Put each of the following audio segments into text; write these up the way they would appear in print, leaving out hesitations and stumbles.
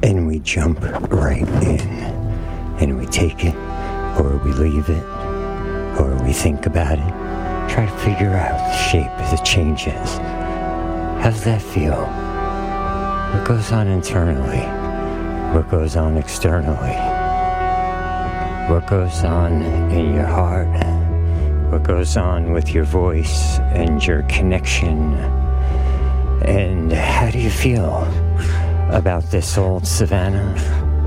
and we jump right in, and we take it, or we leave it, or we think about it, try to figure out the shape of the changes. How's that feel? What goes on internally? What goes on externally? What goes on in your heart? What goes on with your voice and your connection? And how do you feel about this old Savannah?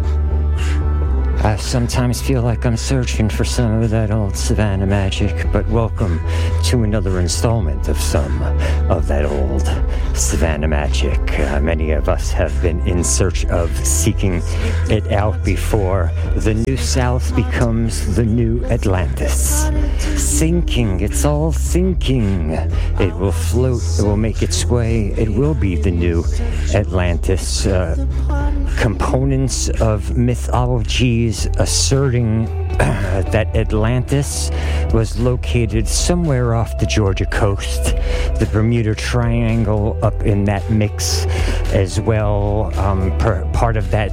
I sometimes feel like I'm searching for some of that old Savannah magic, but welcome to another installment of some of that old Savannah magic. Many of us have been in search of seeking it out before the New South becomes the new Atlantis. Sinking, it's all thinking. It will float, it will make its way, it will be the new Atlantis. Components of mythologies asserting that Atlantis was located somewhere off the Georgia coast, the Bermuda Triangle up in that mix as well. Part of that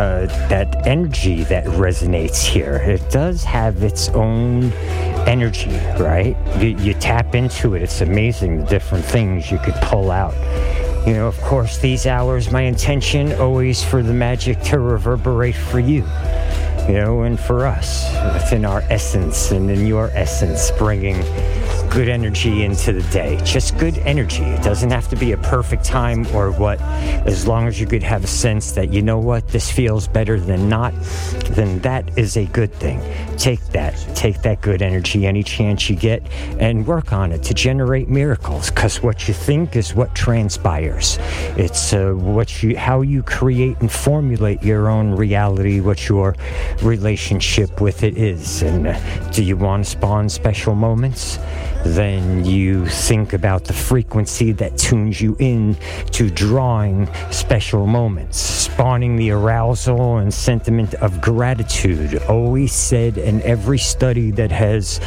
energy that resonates here. It does have its own energy, right? You tap into it. It's amazing the different things you could pull out. You know, of course, these hours, my intention always for the magic to reverberate for you. You know, and for us, within our essence and in your essence, bringing good energy into the day. Just good energy. It doesn't have to be a perfect time or what. As long as you could have a sense that, you know what, this feels better than not, then that is a good thing. Take that good energy any chance you get and work on it to generate miracles, because what you think is what transpires. It's how you create and formulate your own reality, what your relationship with it is. And do you want to spawn special moments? Then you think about the frequency that tunes you in to drawing special moments, spawning the arousal and sentiment of gratitude. Always said in every study that has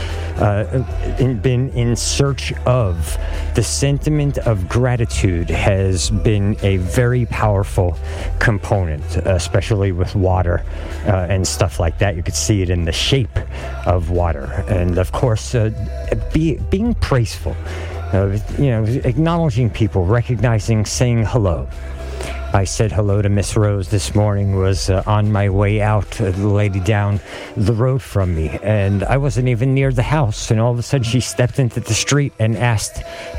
been in search of the sentiment of gratitude has been a very powerful component, especially with water and stuff like that. You could see it in the shape of water. And of course, being praiseful, acknowledging people, recognizing, saying hello. I said hello to Miss Rose this morning, was on my way out, the lady down the road from me, and I wasn't even near the house, and all of a sudden she stepped into the street and asked,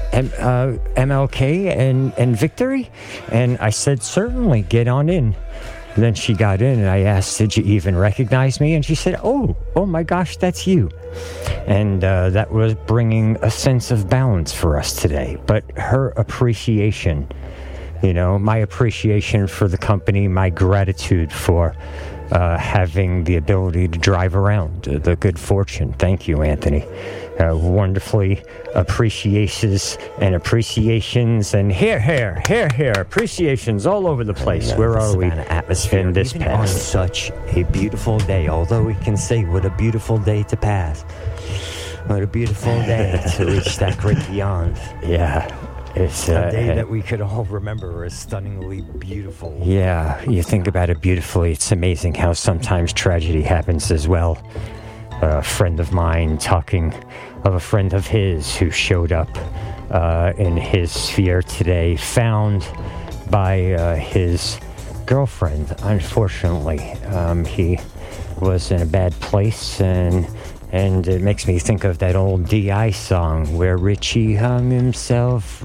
MLK and Victory? And I said, certainly, get on in. And then she got in and I asked, did you even recognize me? And she said, oh my gosh, that's you. And that was bringing a sense of balance for us today. But her appreciation, my appreciation for the company, my gratitude for having the ability to drive around, the good fortune. Thank you, Anthony. Wonderfully appreciations and here, appreciations all over the place. Where are we atmosphere in this past? On such a beautiful day, although we can say what a beautiful day to pass. What a beautiful day to reach that great beyond. Yeah. It's a day that we could all remember as stunningly beautiful. Yeah, you think about it beautifully. It's amazing how sometimes tragedy happens as well. A friend of mine talking of a friend of his who showed up in his sphere today, found by his girlfriend. Unfortunately, he was in a bad place, and it makes me think of that old D.I. song where Richie hung himself.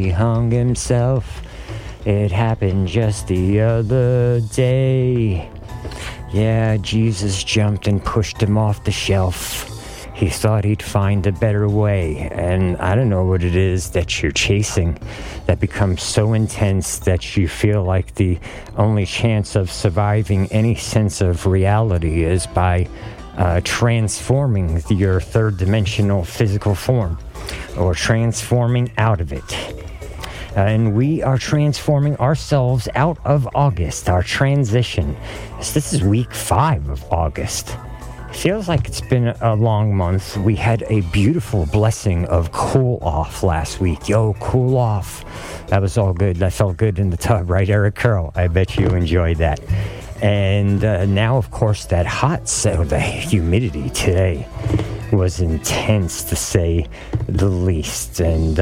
It happened just the other day. Yeah, Jesus jumped and pushed him off the shelf. He thought he'd find a better way. And I don't know what it is that you're chasing that becomes so intense that you feel like the only chance of surviving any sense of reality is by transforming your third-dimensional physical form, or transforming out of it. And we are transforming ourselves out of August, our transition. This is week 5 of August. Feels like it's been a long month. We had a beautiful blessing of cool off last week. Yo, cool off. That was all good. That felt good in the tub, right, Eric Curl? I bet you enjoyed that. And now, of course, that hot set, the humidity today was intense, to say the least. And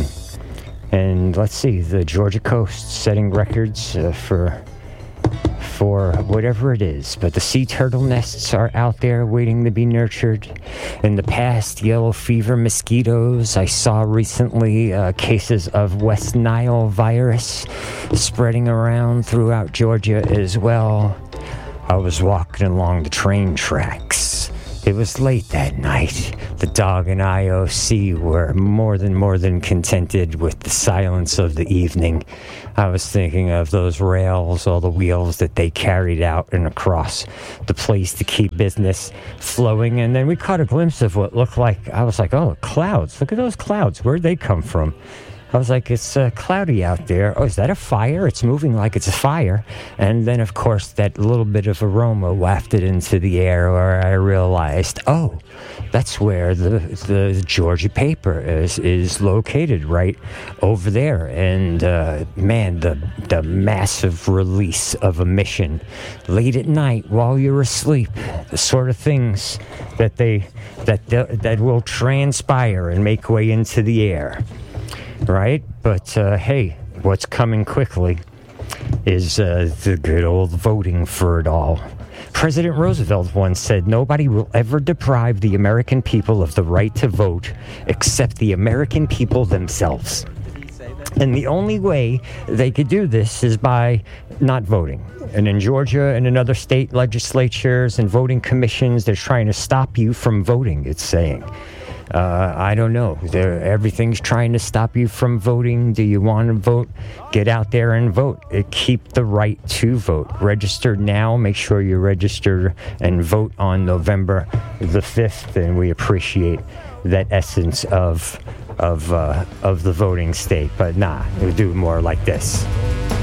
let's see, the Georgia coast setting records for whatever it is. But the sea turtle nests are out there waiting to be nurtured. In the past, yellow fever mosquitoes. I saw recently cases of West Nile virus spreading around throughout Georgia as well. I was walking along the train tracks. It was late that night. The dog and IOC were more than contented with the silence of the evening. I was thinking of those rails, all the wheels that they carried out and across the place to keep business flowing. And then we caught a glimpse of what looked like, I was like, oh, clouds. Look at those clouds. Where'd they come from? I was like, it's cloudy out there. Oh, is that a fire? It's moving like it's a fire. And then, of course, that little bit of aroma wafted into the air where I realized, oh, that's where the Georgia paper is located, right over there. And, man, the massive release of emission late at night while you're asleep, the sort of things that will transpire and make way into the air. Right? But, hey, what's coming quickly is the good old voting for it all. President Roosevelt once said, nobody will ever deprive the American people of the right to vote except the American people themselves. And the only way they could do this is by not voting. And in Georgia and in other state legislatures and voting commissions, they're trying to stop you from voting, it's saying. I don't know. Everything's trying to stop you from voting. Do you want to vote? Get out there and vote. Keep the right to vote. Register now. Make sure you register and vote on November the 5th. And we appreciate that essence of the voting state. But we'll do more like this.